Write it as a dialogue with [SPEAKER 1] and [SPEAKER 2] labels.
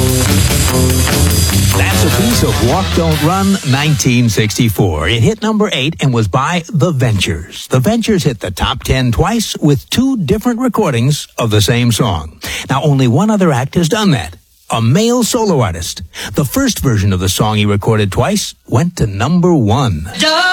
[SPEAKER 1] That's a piece of Walk Don't Run 1964. It hit number 8 and was by The Ventures. The Ventures hit the top 10 twice with 2 different recordings of the same song. Now, only one other act has done that. A male solo artist. The first version of the song he recorded twice went to number 1.